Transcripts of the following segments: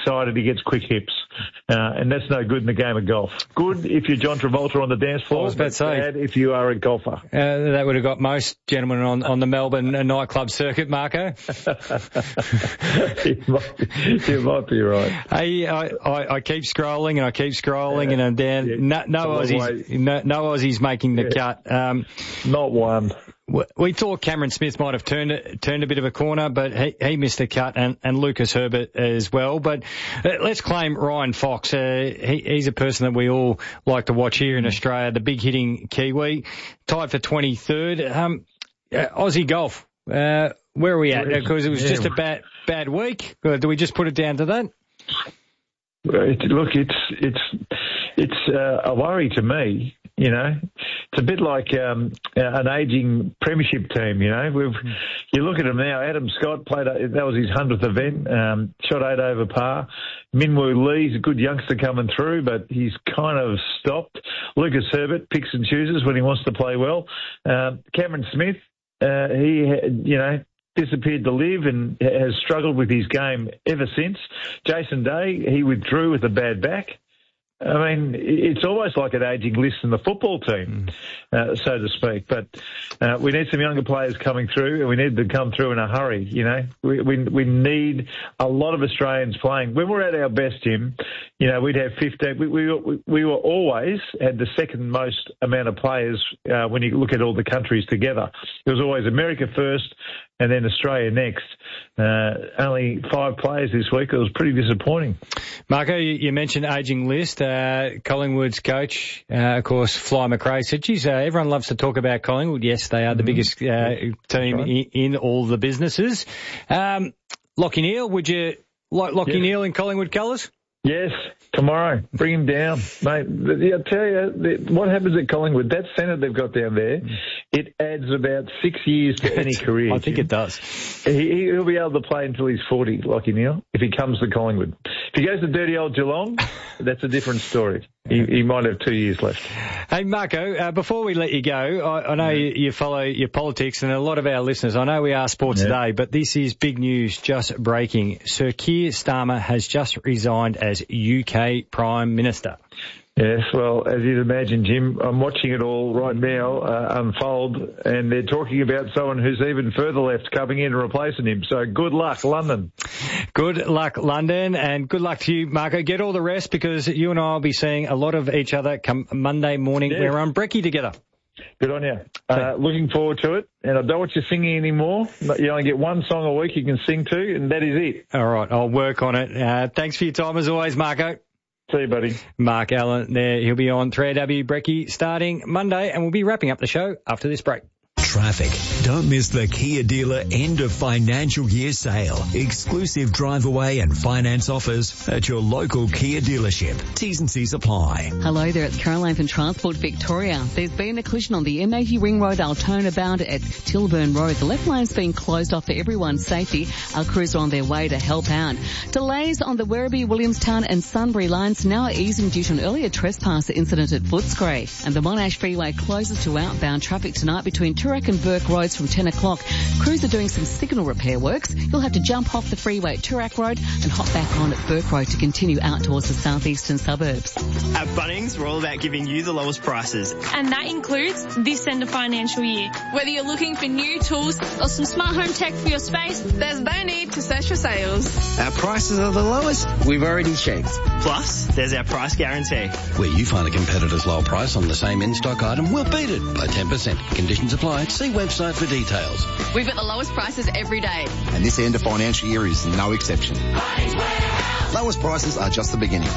excited, he gets quick hips. And that's no good in the game of golf. Good if you're John Travolta on the dance floor, I was about to say, bad if you are a golfer. That would have got most gentlemen on the Melbourne nightclub circuit, Marco. You might be right. Hey, I keep scrolling and I keep scrolling and I'm down. Yeah. No Aussies making the cut. Not one. We thought Cameron Smith might have turned a bit of a corner, but he missed the cut, and Lucas Herbert as well. But let's claim Ryan Fox. He's a person that we all like to watch here in Australia, the big hitting Kiwi, tied for 23rd. Aussie golf, where are we at? Because it was just a bad week. Do we just put it down to that? Look, it's a worry to me. You know, it's a bit like an ageing premiership team. You know, you look at them now. Adam Scott that was his 100th event. Shot 8 over par. Minwoo Lee's a good youngster coming through, but he's kind of stopped. Lucas Herbert picks and chooses when he wants to play well. Cameron Smith, disappeared to live and has struggled with his game ever since. Jason Day, he withdrew with a bad back. I mean, it's almost like an ageing list in the football team, so to speak. But we need some younger players coming through, and we need them to come through in a hurry. You know, we need a lot of Australians playing. When we're at our best, Jim, you know, we'd have 15. We were always had the second most amount of players when you look at all the countries together. It was always America first, and then Australia next. Only 5 players this week. It was pretty disappointing. Marco, you mentioned ageing list. Collingwood's coach, of course, Fly McRae, said, geez, everyone loves to talk about Collingwood. Yes, they are the biggest team in all the businesses. Lachie Neale, would you like Lachie Neale in Collingwood colours? Yes, tomorrow. Bring him down, mate. I'll tell you, what happens at Collingwood, that centre they've got down there, it adds about 6 years to any career. I think it does. He'll be able to play until he's 40, Lachie Neale, if he comes to Collingwood. If he goes to dirty old Geelong, that's a different story. He might have 2 years left. Hey, Marco, before we let you go, I know you follow your politics, and a lot of our listeners, I know we are Sports Today, but this is big news just breaking. Sir Keir Starmer has just resigned as UK Prime Minister. Yes, well, as you'd imagine, Jim, I'm watching it all right now unfold, and they're talking about someone who's even further left coming in and replacing him. So good luck, London. Good luck, London, and good luck to you, Marco. Get all the rest, because you and I will be seeing a lot of each other come Monday morning. Yes. We're on Brekkie together. Good on you. Looking forward to it. And I don't want you singing anymore. You only get one song a week you can sing to, and that is it. All right, I'll work on it. Thanks for your time as always, Marco. See you, buddy. Mark Allen there. He'll be on 3AW Brekkie starting Monday, and we'll be wrapping up the show after this break. Traffic. Don't miss the Kia dealer end of financial year sale. Exclusive drive away and finance offers at your local Kia dealership. T's and C's apply. Hello there, it's Caroline from Transport Victoria. There's been a collision on the M80 Ring Road Altona bound at Tilburn Road. The left line's been closed off for everyone's safety. Our crews are on their way to help out. Delays on the Werribee, Williamstown and Sunbury lines now easing due to an earlier trespasser incident at Footscray. And the Monash Freeway closes to outbound traffic tonight between Toorak and Burke Roads from 10 o'clock. Crews are doing some signal repair works. You'll have to jump off the freeway at Toorak Road and hop back on at Burke Road to continue out towards the southeastern suburbs. At Bunnings, we're all about giving you the lowest prices. And that includes this end of financial year. Whether you're looking for new tools or some smart home tech for your space, there's no need to search for sales. Our prices are the lowest we've already checked. Plus, there's our price guarantee. Where you find a competitor's low price on the same in-stock item, we'll beat it by 10%. Conditions apply. See website for details. We've got the lowest prices every day. And this end of financial year is no exception. Lowest prices are just the beginning.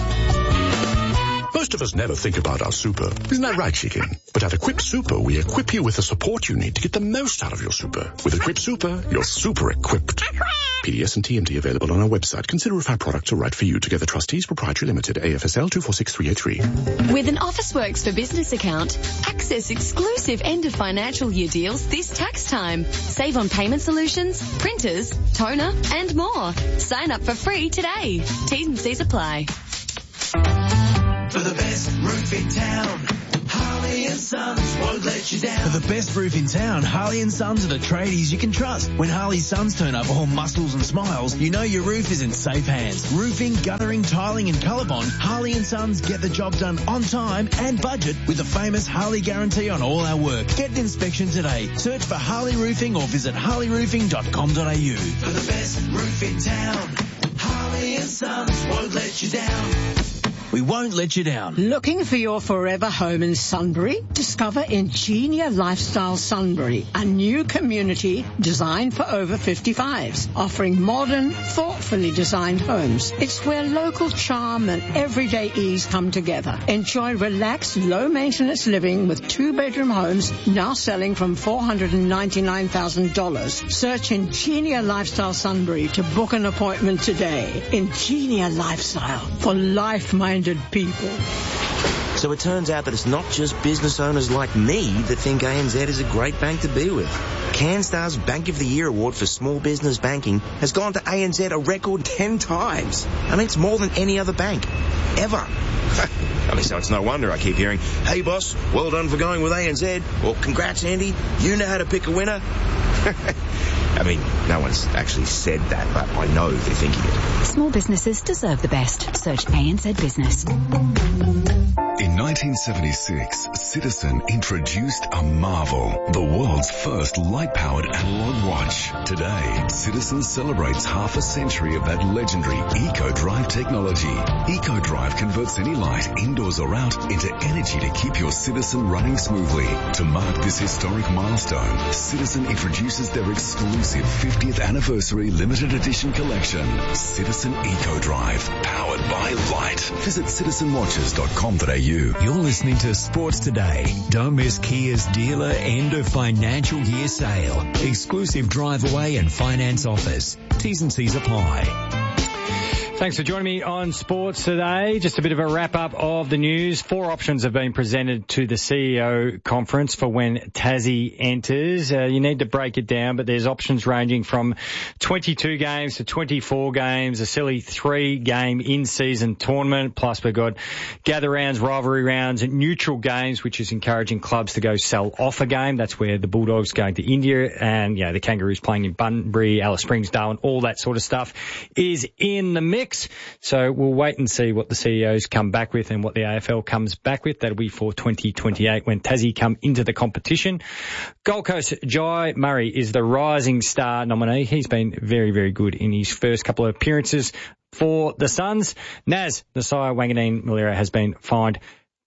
Most of us never think about our super. Isn't that right, Chicken? But at Equip Super, we equip you with the support you need to get the most out of your super. With Equip Super, you're super equipped. PDS and TMD available on our website. Consider if our products are right for you. Together Trustees Proprietary Limited, AFSL 246383. With an Officeworks for Business account, access exclusive end of financial year deals this tax time. Save on payment solutions, printers, toner, and more. Sign up for free today. T's and C's apply. For the best roof in town, Harley Harley & Sons won't let you down. For the best roof in town, Harley & Sons are the tradies you can trust. When Harley & Sons turn up all muscles and smiles, you know your roof is in safe hands. Roofing, guttering, tiling and Colorbond, Harley & Sons get the job done on time and budget with the famous Harley guarantee on all our work. Get an inspection today. Search for Harley Roofing or visit harleyroofing.com.au. For the best roof in town, Harley & Sons won't let you down. We won't let you down. Looking for your forever home in Sunbury? Discover Ingenia Lifestyle Sunbury, a new community designed for over 55s, offering modern, thoughtfully designed homes. It's where local charm and everyday ease come together. Enjoy relaxed, low-maintenance living with 2-bedroom homes now selling from $499,000. Search Ingenia Lifestyle Sunbury to book an appointment today. Ingenia Lifestyle for life-minded people. So it turns out that it's not just business owners like me that think ANZ is a great bank to be with. CanStar's Bank of the Year award for small business banking has gone to ANZ a record 10 times. I mean, it's more than any other bank, ever. I mean, so it's no wonder I keep hearing, hey boss, well done for going with ANZ, or congrats Andy, you know how to pick a winner. I mean, no one's actually said that, but I know they're thinking it. Small businesses deserve the best. Search ANZ Business. In 1976, Citizen introduced a marvel, the world's first light-powered analog watch. Today, Citizen celebrates half a century of that legendary EcoDrive technology. EcoDrive converts any light, indoors or out, into energy to keep your Citizen running smoothly. To mark this historic milestone, Citizen introduces their exclusive 50th anniversary limited edition collection, Citizen EcoDrive, powered by light. Visit citizenwatches.com.au. You're listening to Sports Today. Don't miss Kia's dealer end of financial year sale. Exclusive drive away and finance offers. T's and C's apply. Thanks for joining me on Sports Today. Just a bit of a wrap-up of the news. 4 options have been presented to the CEO conference for when Tassie enters. You need to break it down, but there's options ranging from 22 games to 24 games, a silly 3-game in-season tournament, plus we've got gather rounds, rivalry rounds, and neutral games, which is encouraging clubs to go sell off a game. That's where the Bulldogs going to India and, you know, the Kangaroos playing in Bunbury, Alice Springs, Darwin, all that sort of stuff is in the mix. So we'll wait and see what the CEOs come back with and what the AFL comes back with. That'll be for 2028 when Tassie come into the competition. Gold Coast Jai Murray is the Rising Star nominee. He's been very, very good in his first couple of appearances for the Suns. Naz Nasiah Wanganeen Malera has been fined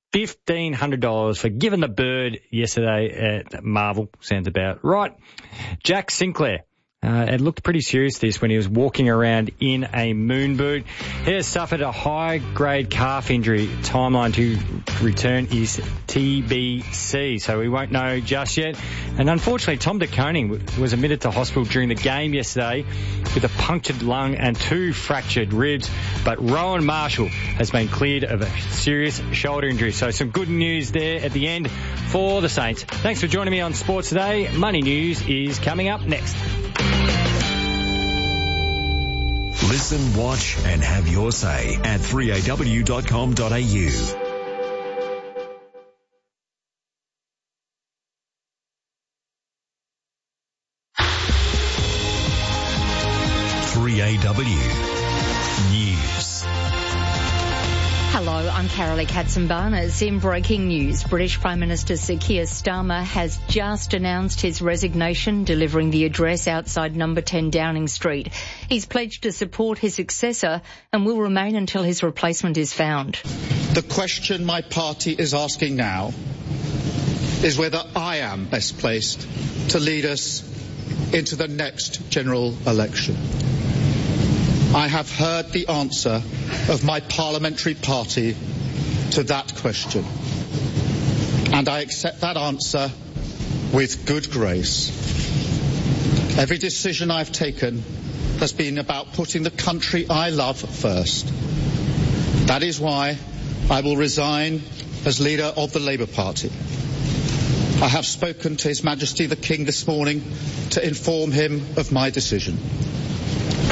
$1,500 for giving the bird yesterday at Marvel. Sounds about right. Jack Sinclair. It looked pretty serious this when he was walking around in a moon boot. He has suffered a high-grade calf injury. Timeline to return is TBC, so we won't know just yet. And unfortunately, Tom De Koning was admitted to hospital during the game yesterday with a punctured lung and 2 fractured ribs. But Rowan Marshall has been cleared of a serious shoulder injury. So some good news there at the end for the Saints. Thanks for joining me on Sports Today. Money News is coming up next. Listen, watch and have your say at 3aw.com.au. 3AW News. Hello, I'm Carolee Katzenbarnes. In breaking news, British Prime Minister Sir Keir Starmer has just announced his resignation, delivering the address outside number 10 Downing Street. He's pledged to support his successor and will remain until his replacement is found. The question my party is asking now is whether I am best placed to lead us into the next general election. I have heard the answer of my parliamentary party to that question, and I accept that answer with good grace. Every decision I've taken has been about putting the country I love first. That is why I will resign as leader of the Labour Party. I have spoken to His Majesty the King this morning to inform him of my decision.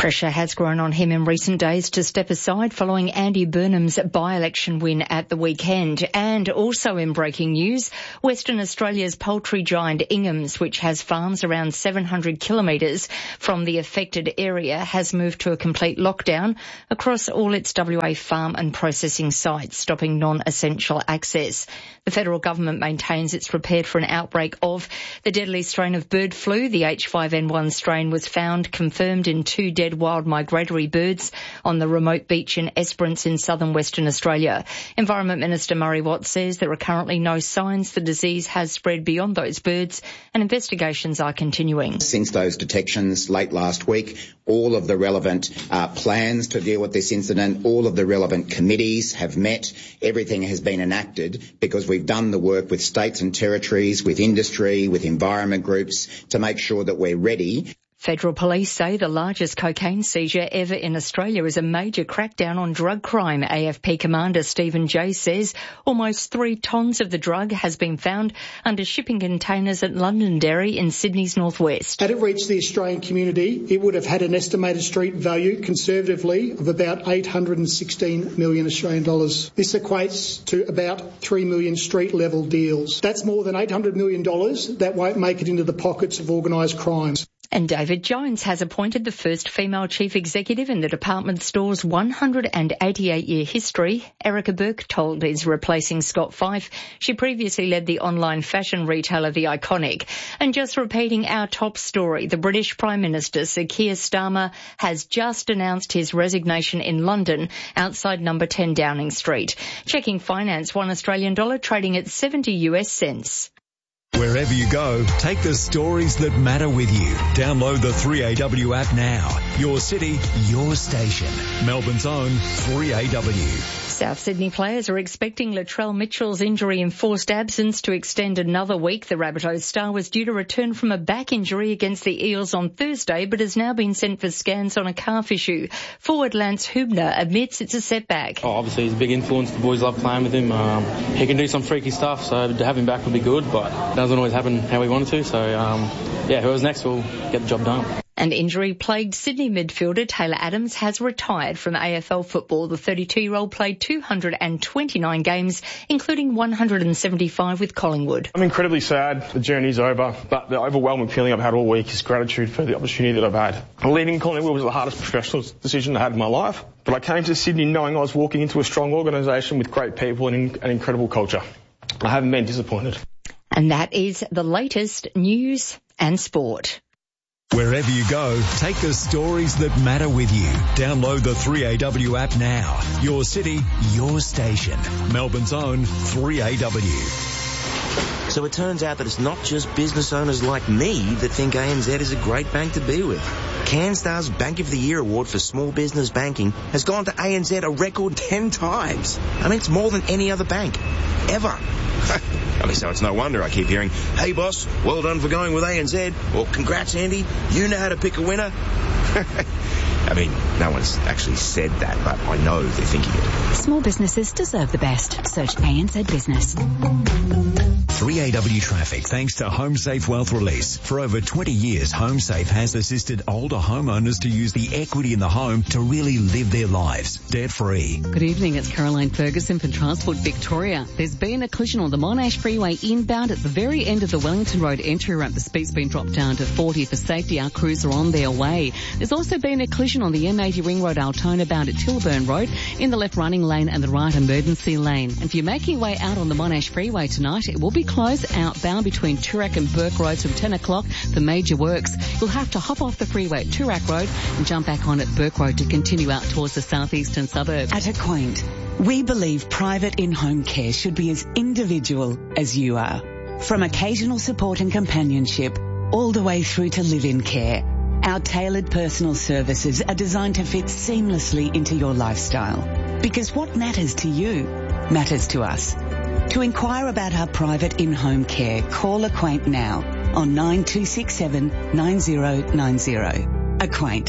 Pressure has grown on him in recent days to step aside following Andy Burnham's by-election win at the weekend. And also in breaking news, Western Australia's poultry giant Ingham's, which has farms around 700 kilometres from the affected area, has moved to a complete lockdown across all its WA farm and processing sites, stopping non-essential access. The federal government maintains it's prepared for an outbreak of the deadly strain of bird flu. The H5N1 strain was found confirmed in 2 dead wild migratory birds on the remote beach in Esperance in southern Western Australia. Environment Minister Murray Watt says there are currently no signs the disease has spread beyond those birds and investigations are continuing. Since those detections late last week, all of the relevant plans to deal with this incident, all of the relevant committees have met. Everything has been enacted because we've done the work with states and territories, with industry, with environment groups to make sure that we're ready. Federal police say the largest cocaine seizure ever in Australia is a major crackdown on drug crime. AFP Commander Stephen Jay says almost 3 tonnes of the drug has been found under shipping containers at Londonderry in Sydney's northwest. Had it reached the Australian community, it would have had an estimated street value, conservatively, of about 816 million Australian dollars. This equates to about 3 million street-level deals. That's more than $800 million that won't make it into the pockets of organised crimes. And David Jones has appointed the first female chief executive in the department store's 188-year history. Erica Burke told is replacing Scott Fife. She previously led the online fashion retailer The Iconic. And just repeating our top story, the British Prime Minister Sir Keir Starmer has just announced his resignation in London outside number 10 Downing Street. Checking finance, $1 Australian dollar trading at 70 US cents. Wherever you go, take the stories that matter with you. Download the 3AW app now. Your city, your station. Melbourne's own 3AW. South Sydney players are expecting Latrell Mitchell's injury-enforced absence to extend another week. The Rabbitohs star was due to return from a back injury against the Eels on Thursday, but has now been sent for scans on a calf issue. Forward Lance Hubner admits it's a setback. Obviously, he's a big influence. The boys love playing with him. He can do some freaky stuff, so to have him back would be good, but it doesn't always happen how we wanted to. So, whoever's next will get the job done. An injury-plagued Sydney midfielder Taylor Adams has retired from AFL football. The 32-year-old played 229 games, including 175 with Collingwood. I'm incredibly sad the journey's over, but the overwhelming feeling I've had all week is gratitude for the opportunity that I've had. Leaving Collingwood was the hardest professional decision I had in my life, but I came to Sydney knowing I was walking into a strong organisation with great people and an incredible culture. I haven't been disappointed. And that is the latest news and sport. Wherever you go, take the stories that matter with you. Download the 3AW app now. Your city, your station. Melbourne's own 3AW. So it turns out that it's not just business owners like me that think ANZ is a great bank to be with. CanStar's Bank of the Year award for small business banking has gone to ANZ a record 10 times. I mean, it's more than any other bank, ever. So it's no wonder I keep hearing, "Hey boss, well done for going with ANZ," or "Congrats Andy, you know how to pick a winner." I mean, no one's actually said that, but I know they're thinking it. Small businesses deserve the best. Search ANZ Business. 3AW Traffic, thanks to HomeSafe Wealth Release. For over 20 years, HomeSafe has assisted older homeowners to use the equity in the home to really live their lives debt-free. Good evening, it's Caroline Ferguson for Transport Victoria. There's been a collision on the Monash Freeway inbound at the very end of the Wellington Road entry ramp. The speed's been dropped down to 40 for safety. Our crews are on their way. There's also been a collision on the M80 Ring Road Altona bound at Tilburn Road in the left running lane and the right emergency lane. And if you're making your way out on the Monash Freeway tonight, it will be closed outbound between Toorak and Burke Roads from 10 o'clock for major works. You'll have to hop off the freeway at Toorak Road and jump back on at Burke Road to continue out towards the southeastern suburbs. At Acquaint, we believe private in-home care should be as individual as you are. From occasional support and companionship, all the way through to live-in care, our tailored personal services are designed to fit seamlessly into your lifestyle. Because what matters to you matters to us. To inquire about our private in-home care, call Acquaint now on 9267 9090. Acquaint.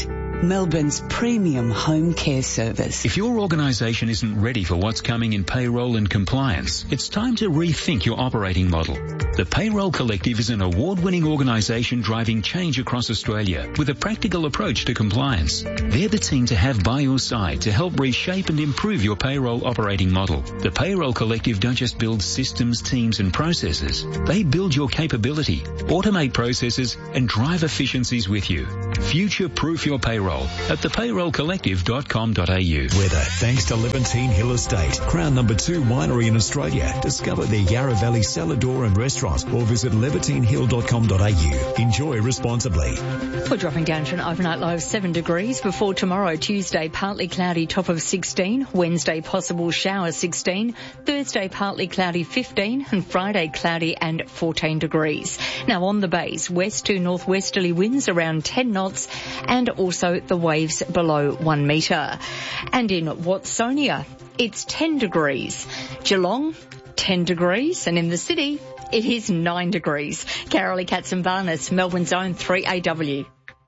Melbourne's premium home care service. If your organisation isn't ready for what's coming in payroll and compliance, it's time to rethink your operating model. The Payroll Collective is an award-winning organisation driving change across Australia with a practical approach to compliance. They're the team to have by your side to help reshape and improve your payroll operating model. The Payroll Collective don't just build systems, teams and processes. They build your capability, automate processes and drive efficiencies with you. Future-proof your payroll at thepayrollcollective.com.au. Weather thanks to Levantine Hill Estate, Crown No. 2 winery in Australia. Discover their Yarra Valley cellar door and restaurant or visit levantinehill.com.au. Enjoy responsibly. We're dropping down to an overnight low of 7 degrees before tomorrow. Tuesday, partly cloudy, top of 16. Wednesday, possible shower, 16. Thursday, partly cloudy, 15. And Friday, cloudy and 14 degrees. Now on the bays, west to northwesterly winds around 10 knots and also the waves below 1 metre. And in Watsonia, it's 10 degrees. Geelong, 10 degrees. And in the city, it is 9 degrees. Carolee Katsimbarnis, Melbourne's own 3AW.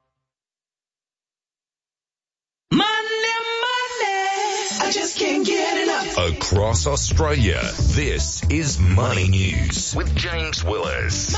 I just can't get enough. Across Australia, this is Money News with James Willis.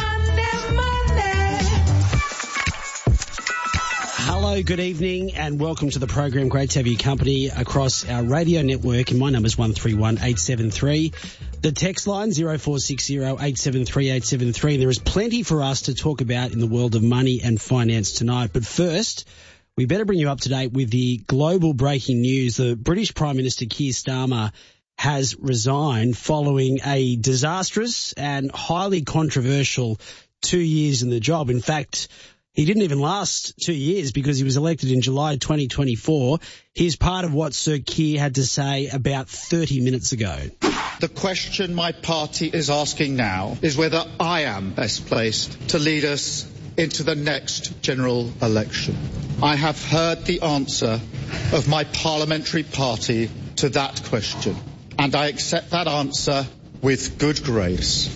Hello, good evening and welcome to the program. Great to have you company across our radio network, and my number is 131873. The text line 0460 873 873. And there is plenty for us to talk about in the world of money and finance tonight. But first, we better bring you up to date with the global breaking news. The British Prime Minister Keir Starmer has resigned following a disastrous and highly controversial 2 years in the job. In fact, he didn't even last 2 years because he was elected in July 2024. Here's part of what Sir Keir had to say about 30 minutes ago. The question my party is asking now is whether I am best placed to lead us into the next general election. I have heard the answer of my parliamentary party to that question, and I accept that answer with good grace.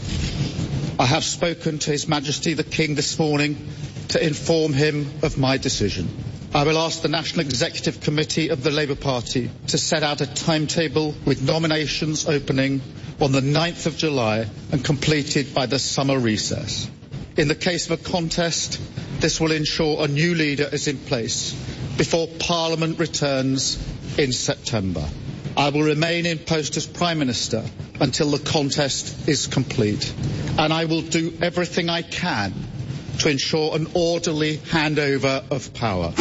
I have spoken to His Majesty the King this morning to inform him of my decision. I will ask the National Executive Committee of the Labour Party to set out a timetable with nominations opening on the 9th of July and completed by the summer recess. In the case of a contest, this will ensure a new leader is in place before Parliament returns in September. I will remain in post as Prime Minister until the contest is complete, and I will do everything I can to ensure an orderly handover of power.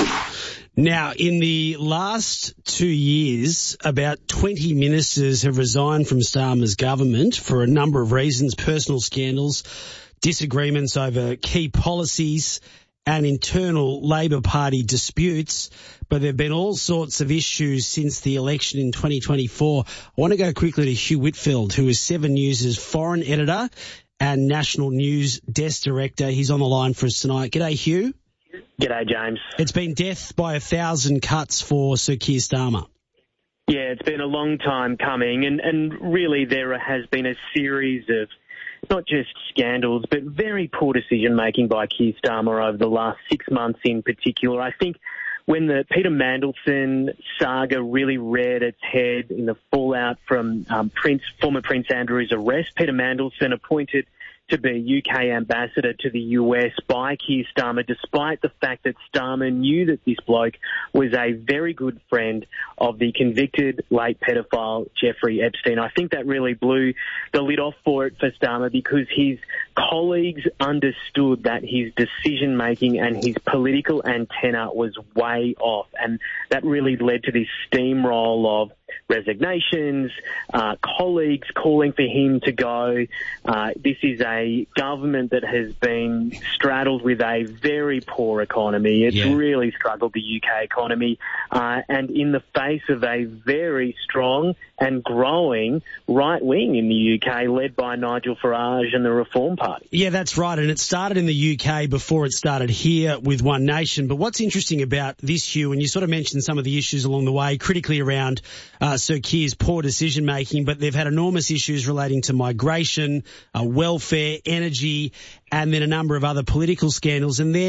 Now, in the last 2 years, about 20 ministers have resigned from Starmer's government for a number of reasons: personal scandals, disagreements over key policies and internal Labor Party disputes. But there have been all sorts of issues since the election in 2024. I want to go quickly to Hugh Whitfield, who is 7 News' foreign editor and National News Desk Director. He's on the line for us tonight. G'day, Hugh. G'day, James. It's been death by 1,000 cuts for Sir Keir Starmer. Yeah, it's been a long time coming, and really there has been a series of not just scandals, but very poor decision-making by Keir Starmer over the last 6 months in particular. I think when the Peter Mandelson saga really reared its head in the fallout from former Prince Andrew's arrest, Peter Mandelson appointed to be UK ambassador to the US by Keir Starmer, despite the fact that Starmer knew that this bloke was a very good friend of the convicted late pedophile Jeffrey Epstein. I think that really blew the lid off for it for Starmer, because his colleagues understood that his decision-making and his political antenna was way off, and that really led to this steamroll of resignations, colleagues calling for him to go. This is a government that has been straddled with a very poor economy. It's really struggled the UK economy, and in the face of a very strong and growing right wing in the UK, led by Nigel Farage and the Reform Party. Yeah, that's right. And it started in the UK before it started here with One Nation. But what's interesting about this, Hugh, and you sort of mentioned some of the issues along the way, critically around Sir Keir's poor decision-making, but they've had enormous issues relating to migration, welfare, energy, and then a number of other political scandals. And then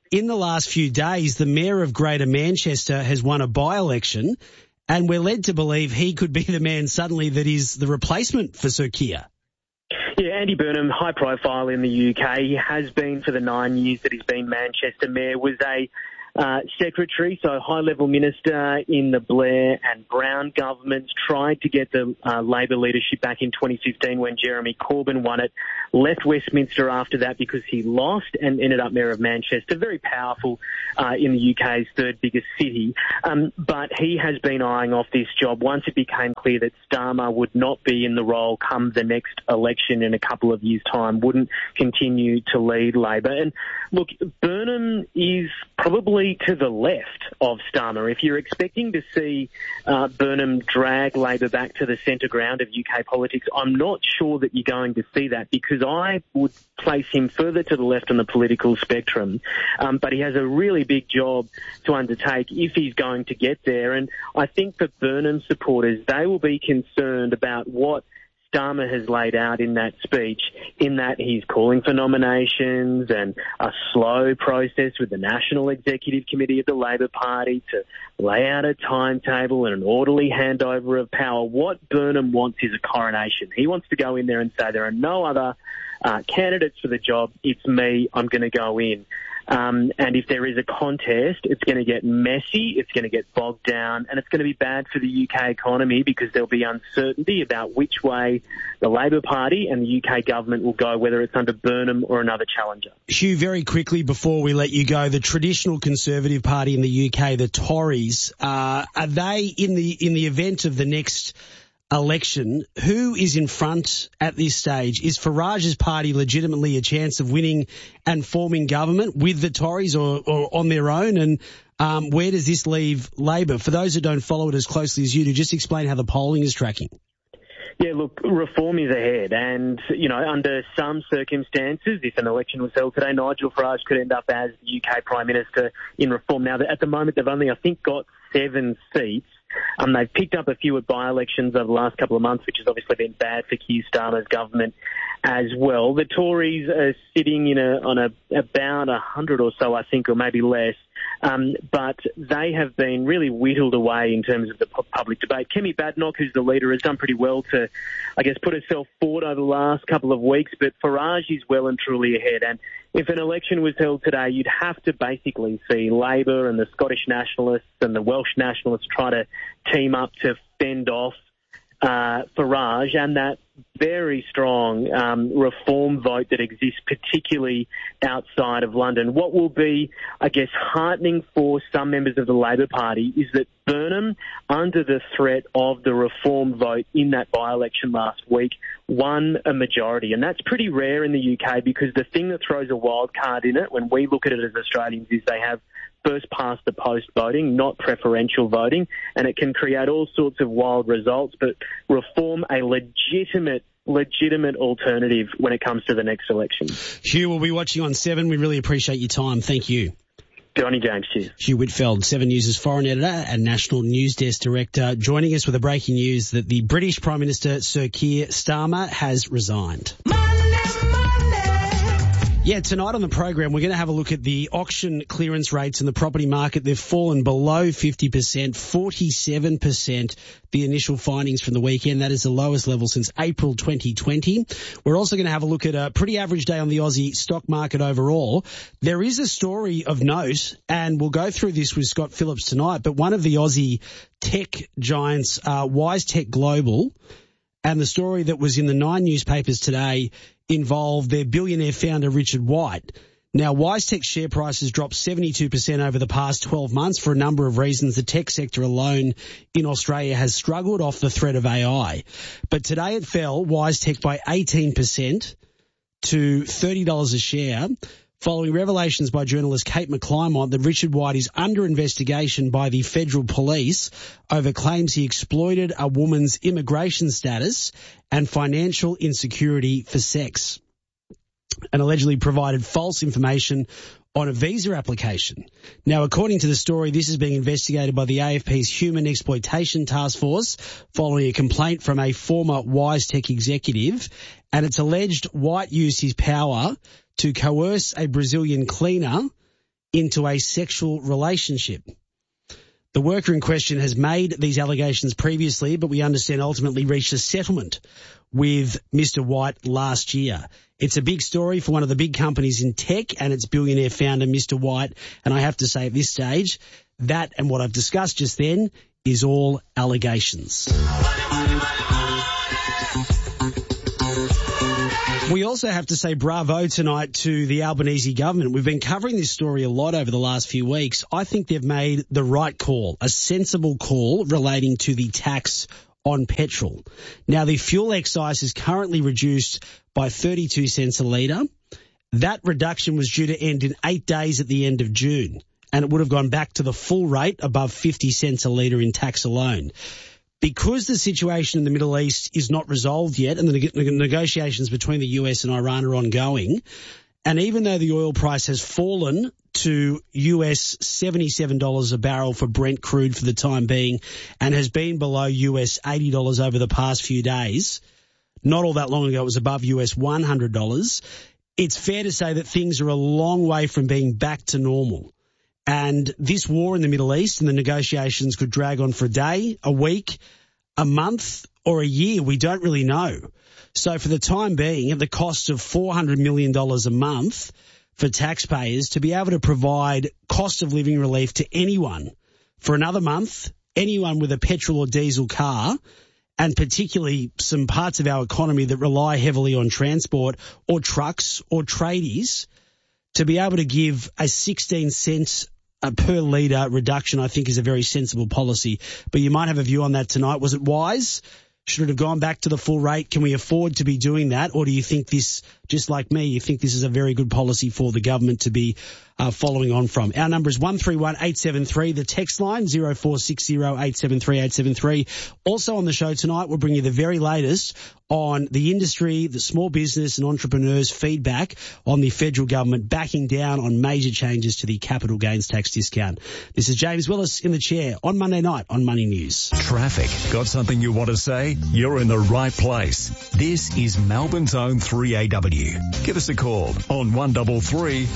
in the last few days, the Mayor of Greater Manchester has won a by-election, and we're led to believe he could be the man suddenly that is the replacement for Sir Keir. Yeah, Andy Burnham, high profile in the UK. He has been for the 9 years that he's been Manchester Mayor, was a secretary, so high-level minister in the Blair and Brown governments, tried to get the Labor leadership back in 2015 when Jeremy Corbyn won it, left Westminster after that because he lost and ended up Mayor of Manchester, very powerful in the UK's third biggest city. But he has been eyeing off this job once it became clear that Starmer would not be in the role come the next election in a couple of years' time, wouldn't continue to lead Labor. And look, Burnham is probably to the left of Starmer. If you're expecting to see Burnham drag Labor back to the centre ground of UK politics, I'm not sure that you're going to see that, because I would place him further to the left on the political spectrum. But he has a really big job to undertake if he's going to get there. And I think for Burnham supporters, they will be concerned about what Starmer has laid out in that speech, in that he's calling for nominations and a slow process with the National Executive Committee of the Labor Party to lay out a timetable and an orderly handover of power. What Burnham wants is a coronation. He wants to go in there and say there are no other candidates for the job. It's me. I'm going to go in. And if there is a contest, it's going to get messy, it's going to get bogged down, and it's going to be bad for the UK economy because there'll be uncertainty about which way the Labor Party and the UK government will go, whether it's under Burnham or another challenger. Hugh, very quickly before we let you go, the traditional Conservative Party in the UK, the Tories, are they in the event of the next election, who is in front at this stage? Is Farage's party legitimately a chance of winning and forming government with the Tories or on their own? And where does this leave Labor? For those who don't follow it as closely as you do, just explain how the polling is tracking. Yeah, look, Reform is ahead, and, you know, under some circumstances, if an election was held today, Nigel Farage could end up as the UK Prime Minister in Reform. Now, at the moment, they've only, I think, got 7 seats. They've picked up a few at by-elections over the last couple of months, which has obviously been bad for Keir Starmer's government as well. The Tories are sitting on about 100 or so, I think, or maybe less. But they have been really whittled away in terms of the public debate. Kemi Badenoch, who's the leader, has done pretty well to, I guess, put herself forward over the last couple of weeks, but Farage is well and truly ahead. And if an election was held today, you'd have to basically see Labor and the Scottish Nationalists and the Welsh Nationalists try to team up to fend off Farage and that very strong Reform vote that exists, particularly outside of London. What will be, I guess, heartening for some members of the Labor Party is that Burnham, under the threat of the Reform vote in that by-election last week, won a majority. And that's pretty rare in the UK, because the thing that throws a wild card in it, when we look at it as Australians, is they have first past the post voting, not preferential voting, and it can create all sorts of wild results. But Reform, a legitimate alternative when it comes to the next election. Hugh, we'll be watching on 7. We really appreciate your time. Thank you. Good on you, James. Cheers. Hugh Whitfeld, 7 News' foreign editor and National News Desk director, joining us with the breaking news that the British Prime Minister Sir Keir Starmer has resigned. Yeah, tonight on the program, we're going to have a look at the auction clearance rates in the property market. They've fallen below 50%, 47%, the initial findings from the weekend. That is the lowest level since April 2020. We're also going to have a look at a pretty average day on the Aussie stock market overall. There is a story of note, and we'll go through this with Scott Phillips tonight, but one of the Aussie tech giants, WiseTech Global, and the story that was in the 9 newspapers today involved their billionaire founder, Richard White. Now, WiseTech's share price has dropped 72% over the past 12 months for a number of reasons. The tech sector alone in Australia has struggled off the threat of AI. But today it fell, WiseTech, by 18% to $30 a share, following revelations by journalist Kate McClymont that Richard White is under investigation by the federal police over claims he exploited a woman's immigration status and financial insecurity for sex, and allegedly provided false information on a visa application. Now, according to the story, this is being investigated by the AFP's Human Exploitation Task Force following a complaint from a former WiseTech executive, and it's alleged White used his power to coerce a Brazilian cleaner into a sexual relationship. The worker in question has made these allegations previously, but we understand ultimately reached a settlement with Mr. White last year. It's a big story for one of the big companies in tech and its billionaire founder, Mr. White. And I have to say at this stage, that and what I've discussed just then is all allegations. We also have to say bravo tonight to the Albanese government. We've been covering this story a lot over the last few weeks. I think they've made the right call, a sensible call relating to the tax on petrol. Now, the fuel excise is currently reduced by 32 cents a litre. That reduction was due to end in 8 days at the end of June, and it would have gone back to the full rate above 50 cents a litre in tax alone. Because the situation in the Middle East is not resolved yet and the negotiations between the US and Iran are ongoing, and even though the oil price has fallen to US $77 a barrel for Brent crude for the time being and has been below US $80 over the past few days, not all that long ago it was above US $100, it's fair to say that things are a long way from being back to normal. And this war in the Middle East and the negotiations could drag on for a day, a week, a month, or a year. We don't really know. So for the time being, at the cost of $400 million a month for taxpayers to be able to provide cost of living relief to anyone for another month, anyone with a petrol or diesel car, and particularly some parts of our economy that rely heavily on transport or trucks or tradies, to be able to give a 16 cents per litre reduction, I think, is a very sensible policy. But you might have a view on that tonight. Was it wise? Should it have gone back to the full rate? Can we afford to be doing that? Or do you think this, just like me, you think this is a very good policy for the government to be following on from? Our number is 131873. The text line 0460 873 873. Also on the show tonight, we'll bring you the very latest on the industry, the small business and entrepreneurs' feedback on the federal government backing down on major changes to the capital gains tax discount. This is James Willis in the chair on Monday night on Money News. Traffic. Got something you want to say? You're in the right place. This is Melbourne's own 3AW. Give us a call on 133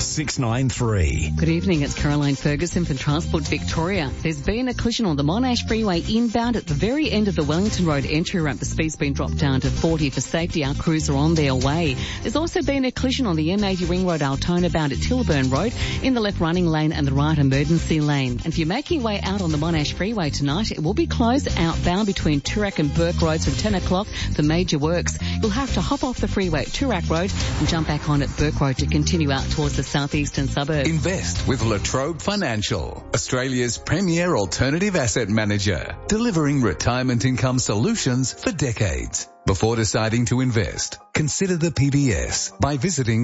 693. Good evening, it's Caroline Ferguson from Transport Victoria. There's been a collision on the Monash Freeway inbound at the very end of the Wellington Road entry ramp. The speed's been dropped down to 40 for safety. Our crews are on their way. There's also been a collision on the M80 Ring Road Altona bound at Tilburn Road in the left running lane and the right emergency lane. And if you're making your way out on the Monash Freeway tonight, it will be closed outbound between Toorak and Burke Roads from 10 o'clock for major works. You'll have to hop off the freeway at Toorak Road and jump back on at Burke Road to continue out towards the southeastern suburbs. Invest with La Trobe Financial, Australia's premier alternative asset manager, delivering retirement income solutions for decades. Before deciding to invest, consider the PBS by visiting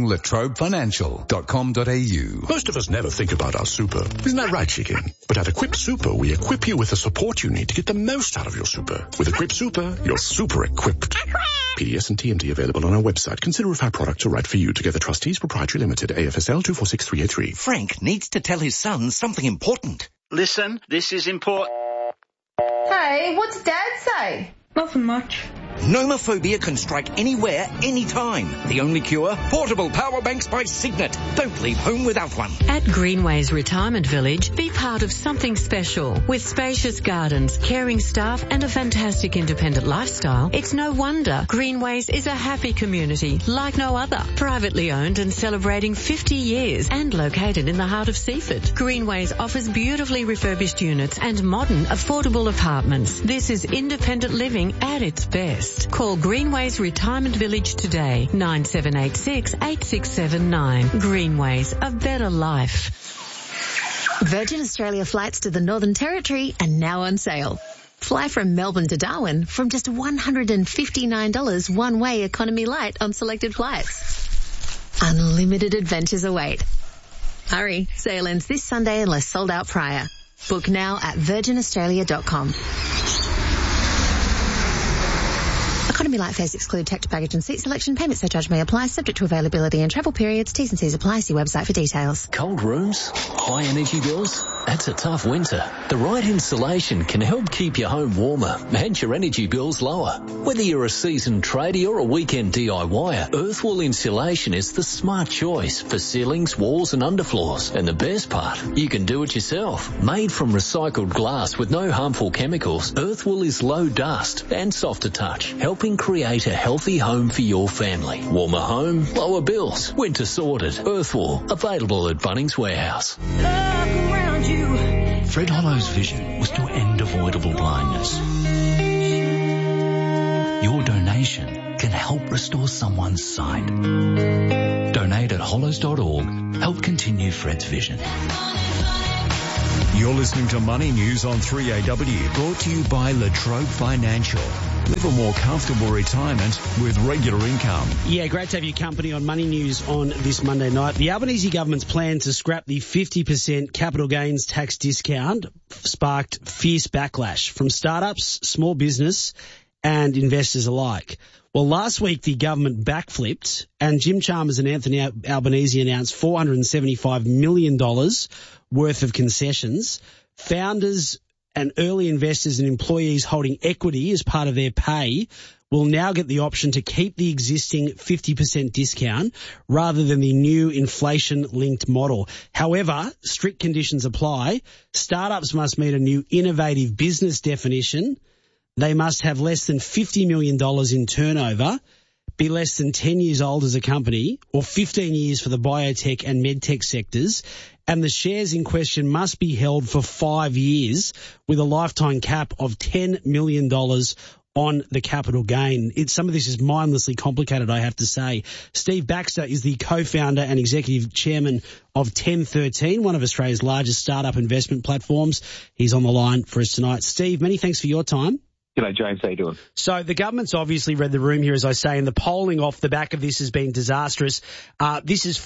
latrobefinancial.com.au. Most of us never think about our super. Isn't that right, Chicken? But at Equip Super, we equip you with the support you need to get the most out of your super. With Equip Super, you're super equipped. PDS and TMT available on our website. Consider if our products are right for you. Together Trustees Proprietary Limited, AFSL 246383. Frank needs to tell his son something important. Listen, this is important. Hey, what's Dad say? Nothing much. Nomophobia can strike anywhere, anytime. The only cure? Portable power banks by Signet. Don't leave home without one. At Greenways Retirement Village, be part of something special. With spacious gardens, caring staff and a fantastic independent lifestyle, it's no wonder Greenways is a happy community like no other. Privately owned and celebrating 50 years and located in the heart of Seaford. Greenways offers beautifully refurbished units and modern, affordable apartments. This is independent living at its best. Call Greenways Retirement Village today, 9786 8679. Greenways, a better life. Virgin Australia flights to the Northern Territory are now on sale. Fly from Melbourne to Darwin from just $159 one-way economy light on selected flights. Unlimited adventures await. Hurry, sale ends this Sunday unless sold out prior. Book now at virginaustralia.com. Economy light fares exclude tech, baggage and seat selection. Payment surcharge may apply, subject to availability and travel periods. T's and C's apply. See website for details. Cold rooms? High energy bills? That's a tough winter. The right insulation can help keep your home warmer and your energy bills lower. Whether you're a seasoned tradie or a weekend DIYer, Earthwall Insulation is the smart choice for ceilings, walls and underfloors. And the best part, you can do it yourself. Made from recycled glass with no harmful chemicals, Earthwall is low dust and soft to touch, helping create a healthy home for your family. Warmer home, lower bills. Winter sorted. Earthwall, available at Bunnings Warehouse. Fred Hollow's vision was to end avoidable blindness. Your donation can help restore someone's sight. Donate at hollows.org. Help continue Fred's vision. You're listening to Money News on 3AW, brought to you by Latrobe Financial. Live a more comfortable retirement with regular income. Yeah, great to have your company on Money News on this Monday night. The Albanese government's plan to scrap the 50% capital gains tax discount sparked fierce backlash from startups, small business and investors alike. Well, last week the government backflipped and Jim Chalmers and Anthony Albanese announced $475 million worth of concessions. Founders and early investors and employees holding equity as part of their pay will now get the option to keep the existing 50% discount rather than the new inflation-linked model. However, strict conditions apply. Startups must meet a new innovative business definition. They must have less than $50 million in turnover, be less than 10 years old as a company, or 15 years for the biotech and medtech sectors, and the shares in question must be held for 5 years with a lifetime cap of $10 million on the capital gain. Some of this is mindlessly complicated, I have to say. Steve Baxter is the co-founder and executive chairman of 1013, one of Australia's largest startup investment platforms. He's on the line for us tonight. Steve, many thanks for your time. G'day, James. How you doing? So the government's obviously read the room here, as I say, and the polling off the back of this has been disastrous. This is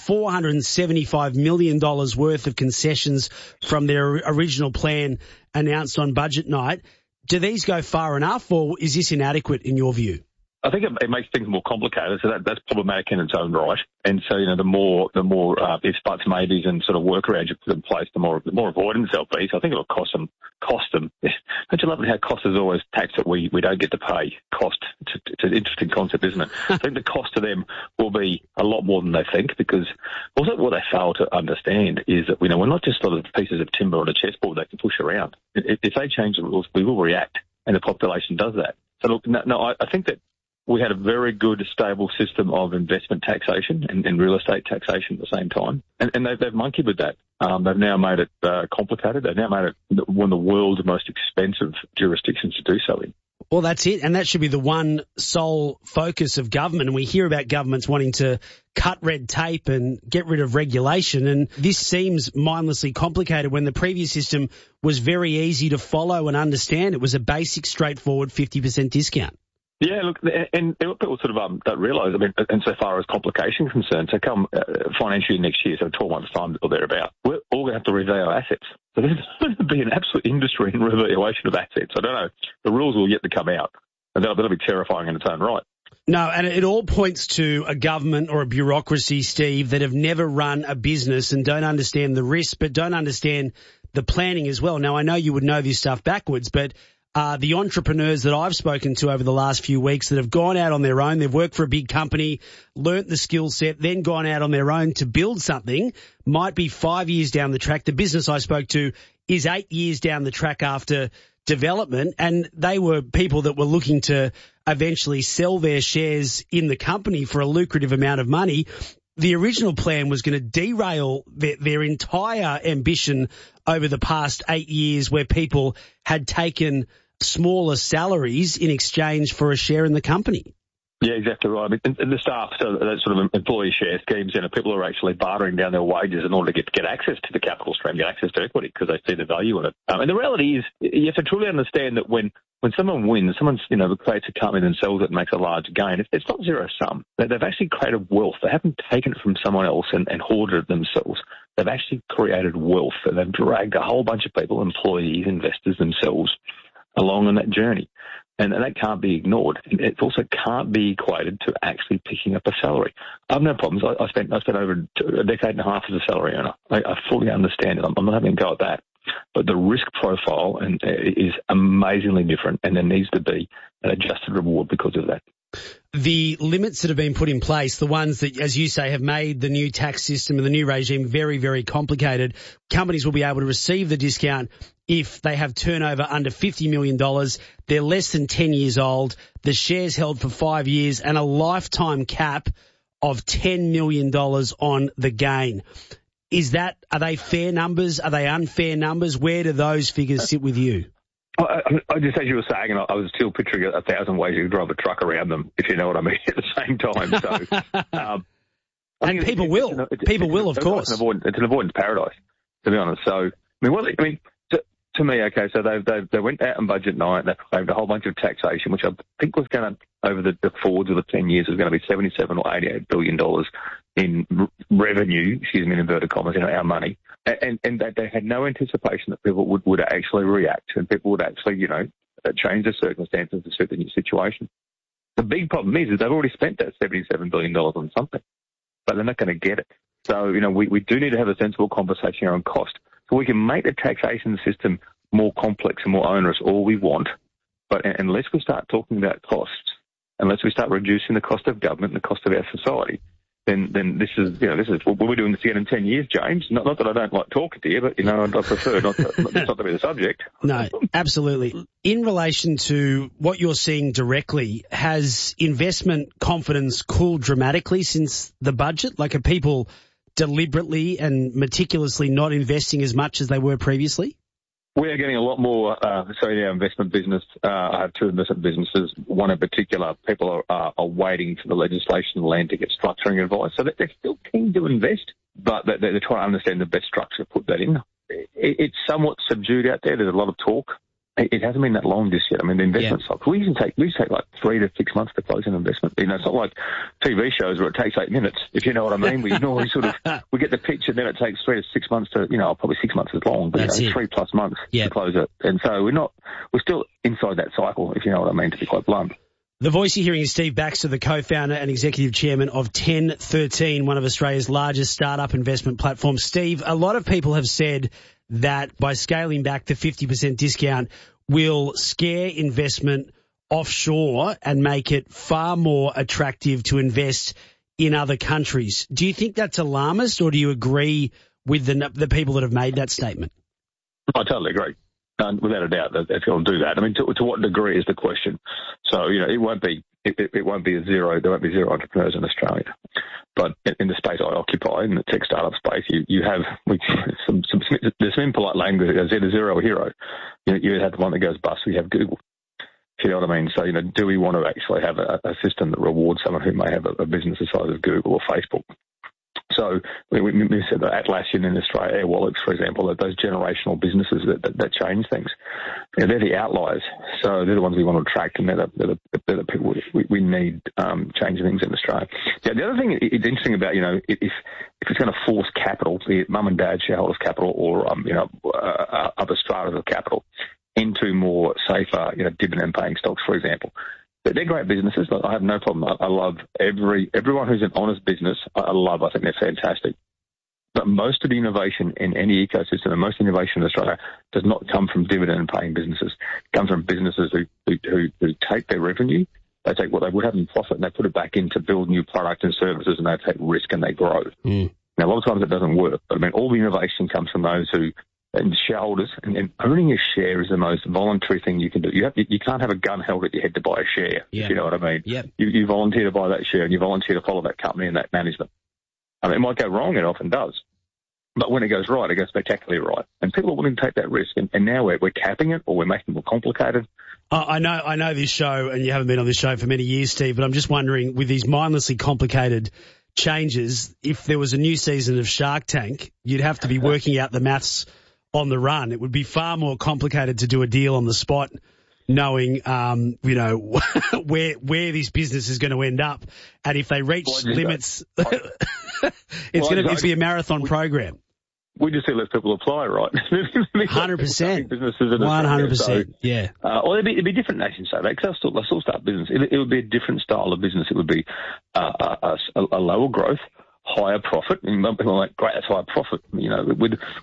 $475 million worth of concessions from their original plan announced on budget night. Do these go far enough, or is this inadequate in your view? I think it makes things more complicated, so that's problematic in its own right. And so, the more ifs, buts, maybes and sort of workarounds you put in place, the more avoidance there'll be. So I think it'll cost them. Don't you love it how cost is always tax that we don't get to pay cost? It's an interesting concept, isn't it? I think the cost to them will be a lot more than they think, because also what they fail to understand is that, we're not just sort of pieces of timber on a chessboard they can push around. If they change the rules, we will react, and the population does that. So look, I think that we had a very good, stable system of investment taxation and real estate taxation at the same time. And they've monkeyed with that. They've now made it complicated. They've now made it one of the world's most expensive jurisdictions to do so in. Well, that's it. And that should be the one sole focus of government. And we hear about governments wanting to cut red tape and get rid of regulation. And this seems mindlessly complicated when the previous system was very easy to follow and understand. It was a basic, straightforward 50% discount. Yeah, look, and people sort of don't realise, insofar as complication is concerned, so come financial year next year, so 12 months' time or thereabout, we're all going to have to revalue our assets. So there's going to be an absolute industry in revaluation of assets. I don't know. The rules will yet to come out, and that'll be terrifying in its own right. No, and it all points to a government or a bureaucracy, Steve, that have never run a business and don't understand the risk, but don't understand the planning as well. Now, I know you would know this stuff backwards, but the entrepreneurs that I've spoken to over the last few weeks that have gone out on their own, they've worked for a big company, learnt the skill set, then gone out on their own to build something, might be 5 years down the track. The business I spoke to is 8 years down the track after development, and they were people that were looking to eventually sell their shares in the company for a lucrative amount of money. The original plan was going to derail their entire ambition over the past 8 years, where people had taken smaller salaries in exchange for a share in the company. Yeah, exactly right. And the staff, so that sort of employee share schemes, people are actually bartering down their wages in order to get access to the capital stream, get access to equity, because they see the value in it. And the reality is, you have to truly understand that when someone wins, someone creates a company and sells it and makes a large gain, it's not zero sum. They've actually created wealth. They haven't taken it from someone else and hoarded it themselves. They've actually created wealth, and they've dragged a whole bunch of people, employees, investors themselves, along on that journey. And that can't be ignored. It also can't be equated to actually picking up a salary. I have no problems. I spent over a decade and a half as a salary earner. I fully understand it. I'm not having a go at that. but the risk profile is amazingly different, and there needs to be an adjusted reward because of that. The limits that have been put in place, the ones that, as you say, have made the new tax system and the new regime very, very complicated, companies will be able to receive the discount if they have turnover under $50 million, they're less than 10 years old, the shares held for 5 years, and a lifetime cap of $10 million on the gain. Are they fair numbers? Are they unfair numbers? Where do those figures sit with you? I just, as you were saying, and I was still picturing 1,000 ways you could drive a truck around them, if you know what I mean, at the same time. So, and people will. People will, of course. It's an avoidance paradise, to be honest. So, to me, okay, so they went out in budget night, they claimed a whole bunch of taxation, which I think was going to, over the forwards of the 10 years, was going to be $77 or $88 billion in revenue, in inverted commas, our money. And they had no anticipation that people would actually react and people would actually, change their circumstances to suit the new situation. The big problem is they've already spent that $77 billion on something, but they're not going to get it. So, we do need to have a sensible conversation here on cost. So we can make the taxation system more complex and more onerous all we want, but unless we start talking about costs, unless we start reducing the cost of government and the cost of our society, then this is we're doing this again in 10 years, James. Not that I don't like talking to you, but I prefer not to be the subject. No, absolutely. In relation to what you're seeing directly, has investment confidence cooled dramatically since the budget? Like, are people deliberately and meticulously not investing as much as they were previously? We are getting a lot more, our investment business, I have two investment businesses, one in particular, people are waiting for the legislation to land to get structuring advice. So they're still keen to invest, but they're trying to understand the best structure to put that in. It's somewhat subdued out there. There's a lot of talk. It hasn't been that long just yet. I mean, the investment cycle, we take like 3 to 6 months to close an investment. It's not like TV shows where it takes 8 minutes, if you know what I mean. We normally we get the picture, then it takes 3 to 6 months to, probably 6 months is long, but 3+ months to close it. And so we're still inside that cycle, if you know what I mean, to be quite blunt. The voice you're hearing is Steve Baxter, the co-founder and executive chairman of 1013, one of Australia's largest startup investment platforms. Steve, a lot of people have said that by scaling back the 50% discount will scare investment offshore and make it far more attractive to invest in other countries. Do you think that's alarmist, or do you agree with the people that have made that statement? I totally agree. Without a doubt, it's going to do that. I mean, to what degree is the question? So, it won't be a zero. There won't be zero entrepreneurs in Australia. But in the space I occupy, in the tech startup space, you have there's some impolite language that goes, there's zero hero. You have the one that goes bust. We have Google. If you know what I mean? So, do we want to actually have a system that rewards someone who may have a business the size of Google or Facebook? So we said that Atlassian in Australia, Airwallex, for example, that those generational businesses that change things, they're the outliers. So they're the ones we want to attract, and they're the people we need changing things in Australia. Yeah, the other thing it's interesting about, if it's going to force capital, be it mum and dad shareholders' capital or other stratas of capital, into more safer, dividend-paying stocks, for example. They're great businesses. I have no problem. I love everyone who's an honest business. I think they're fantastic. But most of the innovation in any ecosystem and most innovation in Australia does not come from dividend-paying businesses. It comes from businesses who take their revenue, they take what they would have in profit, and they put it back in to build new products and services, and they take risk and they grow. Now, a lot of times it doesn't work, but all the innovation comes from those who, and shareholders, and owning a share is the most voluntary thing you can do. You can't have a gun held at your head to buy a share, if you know what I mean. Yep. You volunteer to buy that share, and you volunteer to follow that company and that management. It might go wrong, it often does. But when it goes right, it goes spectacularly right. And people are willing to take that risk. And now we're capping it, or we're making it more complicated. I know this show, and you haven't been on this show for many years, Steve, but I'm just wondering, with these mindlessly complicated changes, if there was a new season of Shark Tank, you'd have to be working out the maths on the run. It would be far more complicated to do a deal on the spot, knowing, where this business is going to end up. And if they reach limits, it's going to be a marathon program. We just see less people apply, right? 100%. Businesses 100%. Yeah. Or it'd be different nations, so because they'll still start business. It would be a different style of business. It would be a lower growth, higher profit. And people are like, great, that's higher profit. You know,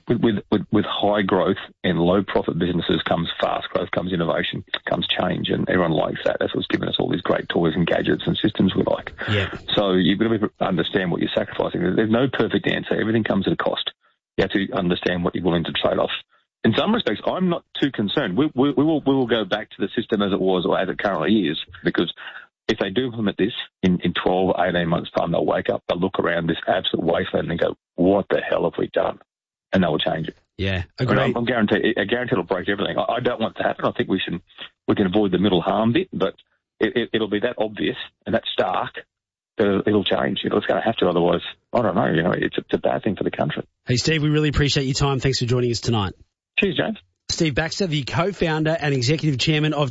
with high growth and low profit businesses comes fast growth, comes innovation, comes change, and everyone likes that. That's what's given us all these great toys and gadgets and systems we like. Yeah. So you've got to understand what you're sacrificing. There's no perfect answer. Everything comes at a cost. You have to understand what you're willing to trade off. In some respects, I'm not too concerned. We will go back to the system as it was or as it currently is, because if they do implement this in 12, 18 months' time, they'll wake up, they'll look around this absolute wasteland and go, what the hell have we done? And they will change it. Yeah, agree. I guarantee it'll break everything. I don't want it to happen. I think we can avoid the middle harm bit, but it'll be that obvious and that stark that it'll change. It's going to have to, otherwise, I don't know, it's a bad thing for the country. Hey, Steve, we really appreciate your time. Thanks for joining us tonight. Cheers, James. Steve Baxter, the co-founder and executive chairman of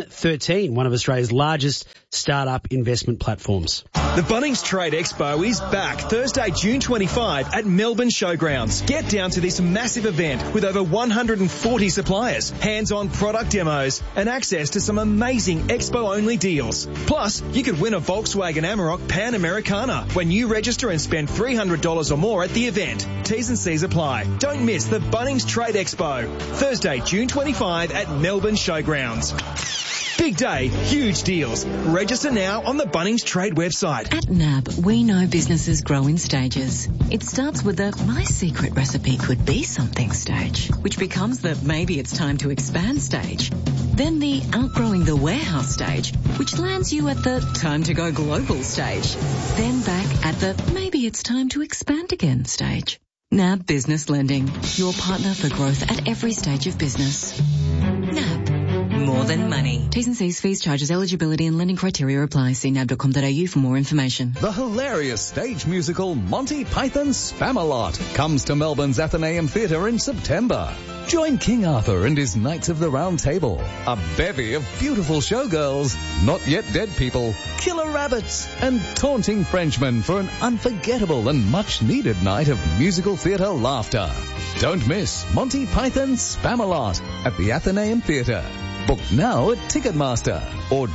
1013, one of Australia's largest startup investment platforms. The Bunnings Trade Expo is back Thursday, June 25 at Melbourne Showgrounds. Get down to this massive event with over 140 suppliers, hands-on product demos, and access to some amazing expo-only deals. Plus, you could win a Volkswagen Amarok Pan Americana when you register and spend $300 or more at the event. T's and C's apply. Don't miss the Bunnings Trade Expo, Thursday, June 25 at Melbourne Showgrounds. Big day, huge deals. Register now on the Bunnings Trade website. At NAB, we know businesses grow in stages. It starts with the my secret recipe could be something stage, which becomes the maybe it's time to expand stage. Then the outgrowing the warehouse stage, which lands you at the time to go global stage. Then back at the maybe it's time to expand again stage. NAB Business Lending, your partner for growth at every stage of business. NAB. More than money. T's and C's, fees, charges, eligibility and lending criteria apply. See nab.com.au for more information. The hilarious stage musical Monty Python's Spamalot comes to Melbourne's Athenaeum Theatre in September. Join King Arthur and his Knights of the Round Table, a bevy of beautiful showgirls, not yet dead people, killer rabbits, and taunting Frenchmen for an unforgettable and much-needed night of musical theatre laughter. Don't miss Monty Python's Spamalot at the Athenaeum Theatre. Book now at Ticketmaster or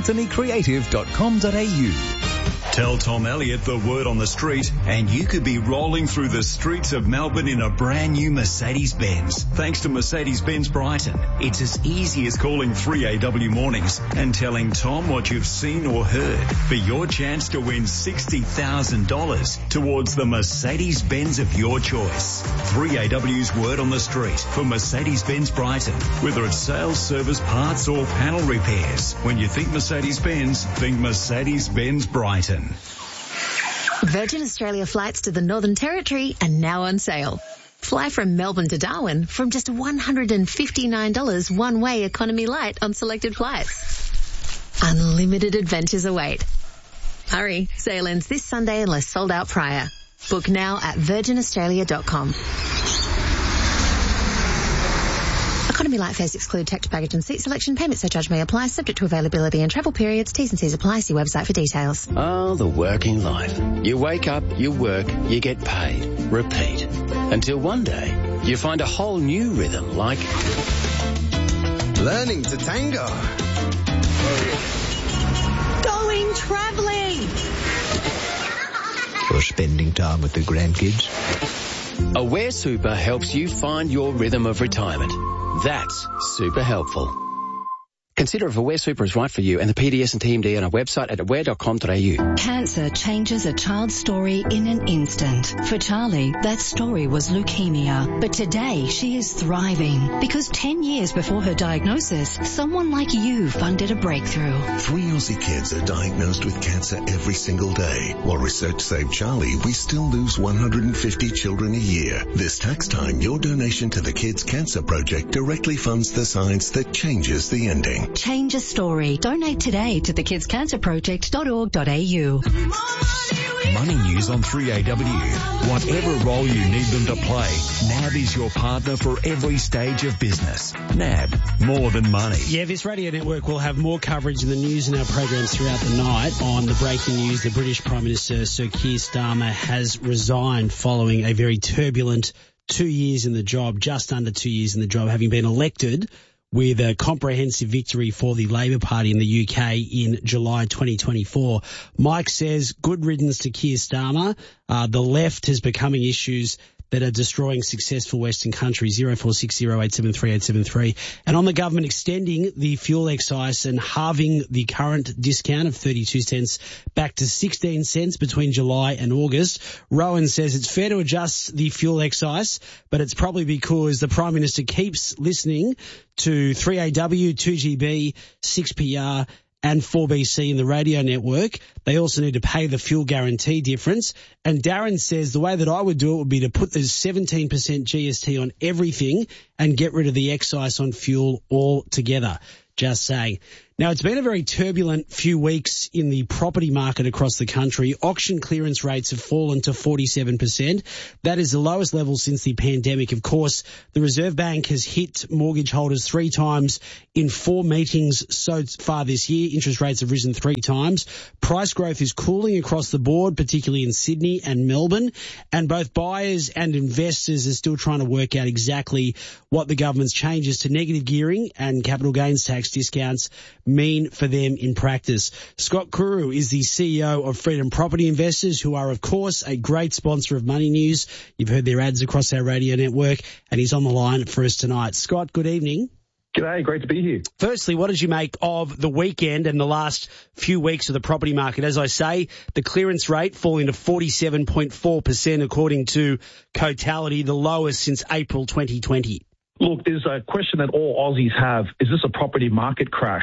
drewanthonycreative.com.au. Tell Tom Elliott the word on the street and you could be rolling through the streets of Melbourne in a brand new Mercedes-Benz. Thanks to Mercedes-Benz Brighton, it's as easy as calling 3AW Mornings and telling Tom what you've seen or heard for your chance to win $60,000 towards the Mercedes-Benz of your choice. 3AW's word on the street for Mercedes-Benz Brighton. Whether it's sales, service, parts or panel repairs. When you think Mercedes-Benz, think Mercedes-Benz Brighton. Virgin Australia flights to the Northern Territory are now on sale. Fly from Melbourne to Darwin from just $159 one-way economy light on selected flights. Unlimited adventures await. Hurry, sale ends this Sunday unless sold out prior. Book now at virginaustralia.com. Economy light fares exclude tax, baggage and seat selection. Payment surcharge may apply, subject to availability and travel periods. T's and C's apply. See website for details. Oh, the working life. You wake up, you work, you get paid. Repeat. Until one day, you find a whole new rhythm like learning to tango. Going travelling. Or spending time with the grandkids. Aware Super helps you find your rhythm of retirement. That's super helpful. Consider if Aware Super is right for you and the PDS and TMD on our website at aware.com.au. Cancer changes a child's story in an instant. For Charlie, that story was leukemia. But today, she is thriving because 10 years before her diagnosis, someone like you funded a breakthrough. 3 Aussie kids are diagnosed with cancer every single day. While research saved Charlie, we still lose 150 children a year. This tax time, your donation to the Kids Cancer Project directly funds the science that changes the ending. Change a story. Donate today to thekidcancerproject.org.au. Money news on 3AW. Whatever role you need them to play, NAB is your partner for every stage of business. NAB, more than money. Yeah, this radio network will have more coverage in the news and our programs throughout the night. On the breaking news, the British Prime Minister Sir Keir Starmer has resigned following a very turbulent 2 years in the job, just under 2 years in the job, having been elected with a comprehensive victory for the Labor Party in the UK in July 2024. Mike says, good riddance to Keir Starmer. The left is becoming issues that are destroying successful Western countries. 0460873873. And on the government extending the fuel excise and halving the current discount of 32 cents back to 16 cents between July and August, Rowan says it's fair to adjust the fuel excise, but it's probably because the Prime Minister keeps listening to 3AW, 2GB, 6PR and 4BC in the radio network. They also need to pay the fuel guarantee difference. And Darren says the way that I would do it would be to put the 17% GST on everything and get rid of the excise on fuel altogether. Just saying. Now, it's been a very turbulent few weeks in the property market across the country. Auction clearance rates have fallen to 47%. That is the lowest level since the pandemic. Of course, the Reserve Bank has hit mortgage holders 3 times in 4 meetings so far this year. Interest rates have risen 3 times. Price growth is cooling across the board, particularly in Sydney and Melbourne. And both buyers and investors are still trying to work out exactly what the government's changes to negative gearing and capital gains tax discounts mean for them in practice. Scott Kuru is the CEO of Freedom Property Investors, who are, of course, a great sponsor of Money News. You've heard their ads across our radio network, and he's on the line for us tonight. Scott, good evening. G'day, great to be here. Firstly, what did you make of the weekend and the last few weeks of the property market? As I say, the clearance rate falling to 47.4% according to Cotality, the lowest since April 2020. Look, there's a question that all Aussies have. Is this a property market crash?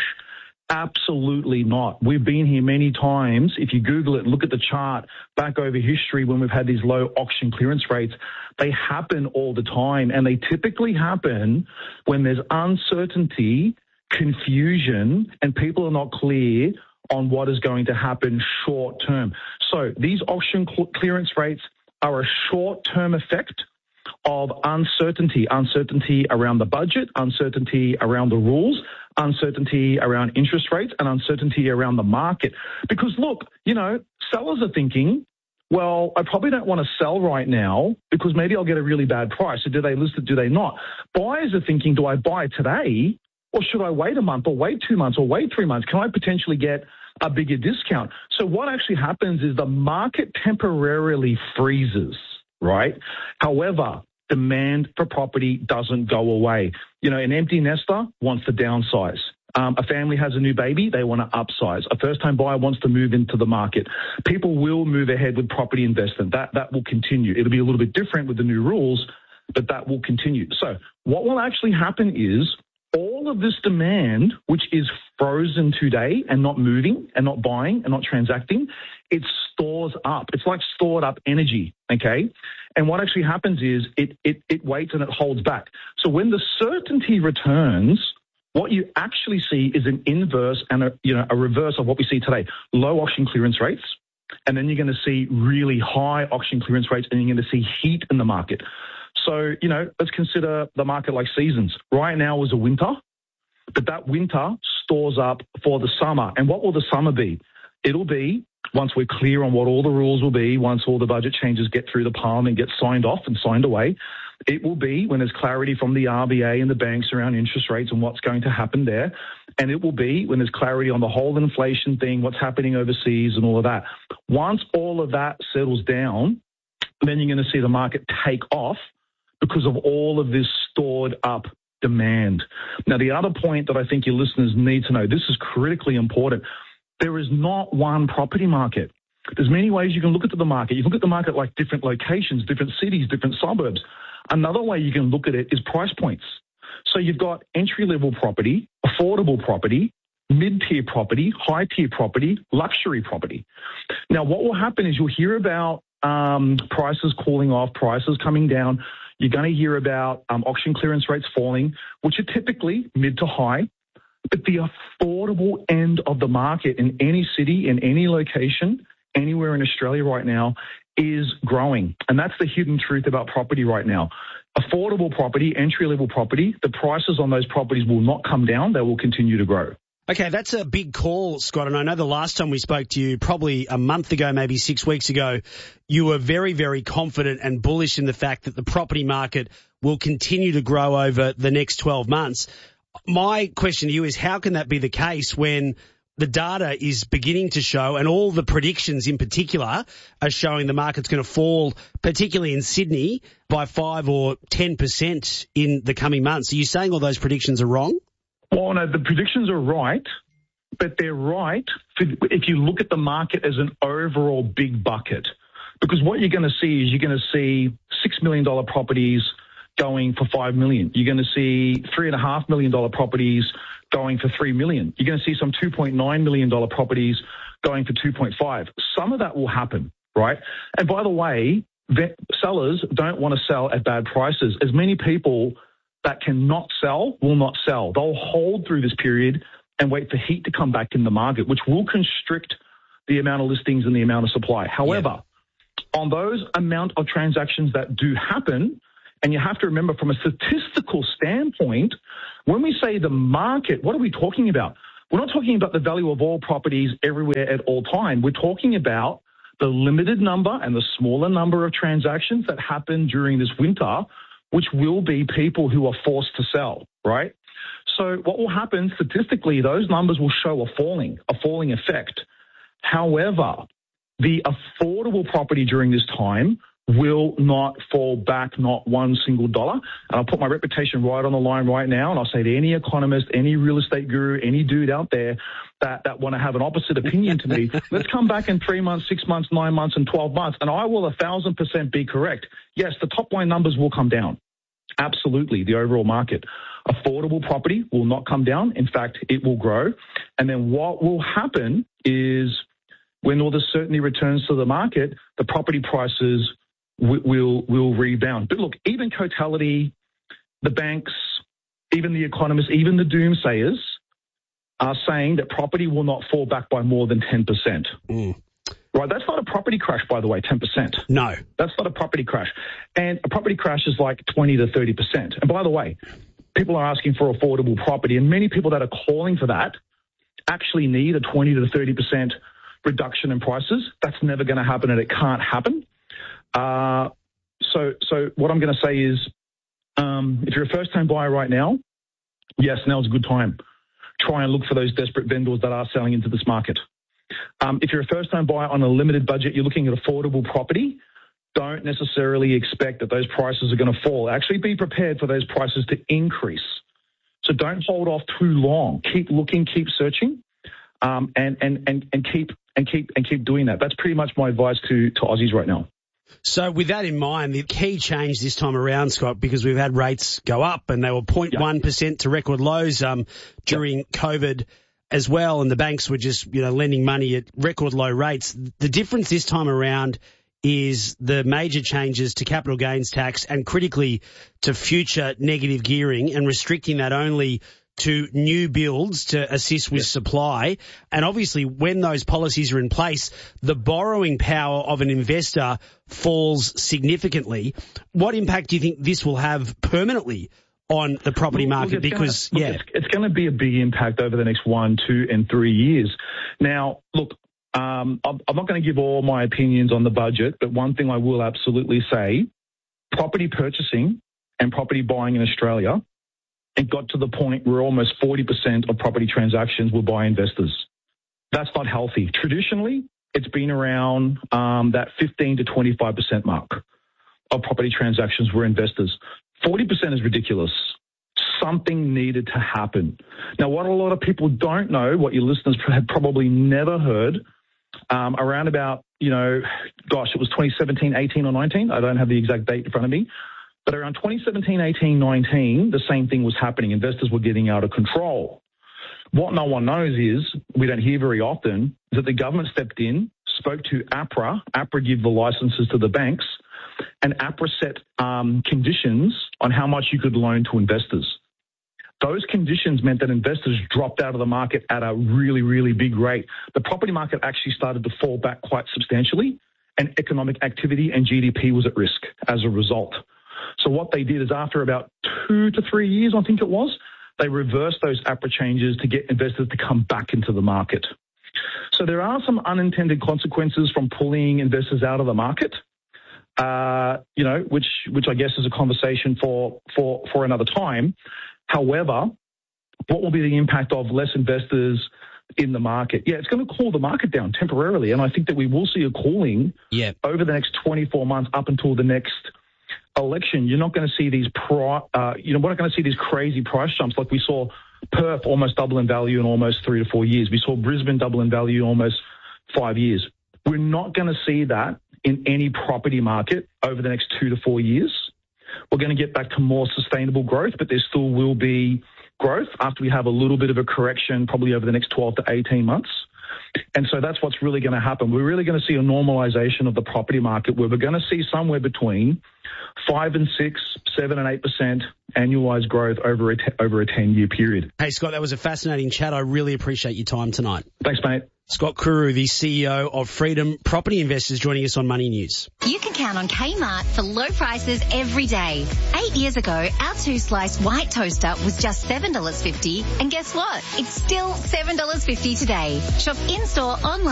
Absolutely not. We've been here many times. If you Google it and look at the chart back over history when we've had these low auction clearance rates, they happen all the time. And they typically happen when there's uncertainty, confusion, and people are not clear on what is going to happen short term. So these auction clearance rates are a short-term effect of uncertainty around the budget, uncertainty around the rules, uncertainty around interest rates, and uncertainty around the market. Because look, sellers are thinking, well, I probably don't want to sell right now because maybe I'll get a really bad price. So do they list it, do they not? Buyers are thinking, do I buy today or should I wait a month or wait 2 months or wait 3 months? Can I potentially get a bigger discount? So what actually happens is the market temporarily freezes, right? However, demand for property doesn't go away. An empty nester wants to downsize. A family has a new baby, they want to upsize. A first-time buyer wants to move into the market. People will move ahead with property investment. That will continue. It'll be a little bit different with the new rules, but that will continue. So what will actually happen is all of this demand, which is frozen today and not moving and not buying and not transacting, it stores up. It's like stored up energy, okay? And what actually happens is it waits and it holds back. So when the certainty returns, what you actually see is an inverse and a reverse of what we see today. Low auction clearance rates, and then you're going to see really high auction clearance rates, and you're going to see heat in the market. So, let's consider the market like seasons. Right now is a winter, but that winter stores up for the summer. And what will the summer be? It'll be, once we're clear on what all the rules will be, once all the budget changes get through the parliament, get signed off and signed away, it will be when there's clarity from the RBA and the banks around interest rates and what's going to happen there. And it will be when there's clarity on the whole inflation thing, what's happening overseas and all of that. Once all of that settles down, then you're going to see the market take off because of all of this stored up demand. Now, the other point that I think your listeners need to know, this is critically important. There is not one property market. There's many ways you can look at the market. You can look at the market like different locations, different cities, different suburbs. Another way you can look at it is price points. So you've got entry-level property, affordable property, mid-tier property, high-tier property, luxury property. Now, what will happen is you'll hear about prices cooling off, prices coming down. You're going to hear about auction clearance rates falling, which are typically mid to high. But the affordable end of the market in any city, in any location, anywhere in Australia right now is growing. And that's the hidden truth about property right now. Affordable property, entry-level property, the prices on those properties will not come down. They will continue to grow. Okay, that's a big call, Scott. And I know the last time we spoke to you, probably a month ago, maybe 6 weeks ago, you were very, very confident and bullish in the fact that the property market will continue to grow over the next 12 months. My question to you is, how can that be the case when the data is beginning to show, and all the predictions in particular are showing the market's going to fall, particularly in Sydney, by 5 or 10% in the coming months? Are you saying all those predictions are wrong? Well, no, the predictions are right, but they're right if you look at the market as an overall big bucket. Because what you're going to see is you're going to see $6 million properties going for $5 million. You're going to see $3.5 million properties going for $3 million. You're going to see some $2.9 million properties going for 2.5. Some of that will happen, right? And by the way, sellers don't want to sell at bad prices. As many people that cannot sell will not sell. They'll hold through this period and wait for heat to come back in the market, which will constrict the amount of listings and the amount of supply. However, on those amount of transactions that do happen, and you have to remember from a statistical standpoint, when we say the market, what are we talking about? We're not talking about the value of all properties everywhere at all time. We're talking about the limited number and the smaller number of transactions that happen during this winter, which will be people who are forced to sell, right? So what will happen statistically, those numbers will show a falling effect. However, the affordable property during this time will not fall back, not one single dollar. And I'll put my reputation right on the line right now, and I'll say to any economist, any real estate guru, any dude out there that want to have an opposite opinion to me, let's come back in 3 months, 6 months, 9 months, and 12 months, and I will 1,000% be correct. Yes, the top line numbers will come down. Absolutely, the overall market. Affordable property will not come down. In fact, it will grow. And then what will happen is when all the certainty returns to the market, the property prices will rebound. But look, even Cotality, the banks, even the economists, even the doomsayers are saying that property will not fall back by more than 10%. Right, that's not a property crash, by the way, 10%. No. That's not a property crash. And a property crash is like 20 to 30%. And by the way, people are asking for affordable property, and many people that are calling for that actually need a 20 to 30% reduction in prices. That's never going to happen, and it can't happen. So what I'm going to say is, if you're a first-time buyer right now, yes, now's a good time. Try and look for those desperate vendors that are selling into this market. If you're a first-time buyer on a limited budget, you're looking at affordable property, don't necessarily expect that those prices are going to fall. Actually be prepared for those prices to increase. So don't hold off too long. Keep looking, keep searching, and keep doing that. That's pretty much my advice to Aussies right now. So with that in mind, the key change this time around, Scott, because we've had rates go up and they were 0.1% to record lows during COVID as well, and the banks were just lending money at record low rates. The difference this time around is the major changes to capital gains tax and critically to future negative gearing, and restricting that only to new builds to assist with supply. And obviously when those policies are in place, the borrowing power of an investor falls significantly. What impact do you think this will have permanently on the property market? It's going to be a big impact over the next 1, 2, and 3 years. Now, look, I'm not going to give all my opinions on the budget, but one thing I will absolutely say, property purchasing and property buying in Australia, it got to the point where almost 40% of property transactions were by investors. That's not healthy. Traditionally, it's been around that 15 to 25% mark of property transactions were investors. 40% is ridiculous. Something needed to happen. Now, what a lot of people don't know, what your listeners have probably never heard, around about, it was 2017, 18 or 19. I don't have the exact date in front of me. But around 2017, 18, 19, the same thing was happening. Investors were getting out of control. What no one knows is, we don't hear very often, is that the government stepped in, spoke to APRA. APRA gave the licenses to the banks, and APRA set conditions on how much you could loan to investors. Those conditions meant that investors dropped out of the market at a really, really big rate. The property market actually started to fall back quite substantially, and economic activity and GDP was at risk as a result. So what they did is, after about 2 to 3 years, I think it was, they reversed those APRA changes to get investors to come back into the market. So there are some unintended consequences from pulling investors out of the market, which I guess is a conversation for another time. However, What will be the impact of less investors in the market? Yeah, it's going to cool the market down temporarily, and I think that we will see a cooling over the next 24 months up until the next election. You're not going to see these we're not going to see these crazy price jumps like we saw Perth almost double in value in almost 3 to 4 years. We saw Brisbane double in value in almost 5 years. We're not going to see that in any property market over the next 2 to 4 years. We're going to get back to more sustainable growth, but there still will be growth after we have a little bit of a correction probably over the next 12 to 18 months. And so that's what's really going to happen. We're really going to see a normalization of the property market where we're going to see somewhere between 5 and 6, 7 and 8% annualized growth over a 10-year period. Hey, Scott, that was a fascinating chat. I really appreciate your time tonight. Thanks, mate. Scott Kuru, the CEO of Freedom Property Investors, joining us on Money News. You can count on Kmart for low prices every day. 8 years ago, our 2-slice white toaster was just $7.50. And guess what? It's still $7.50 today. Shop in-store, online.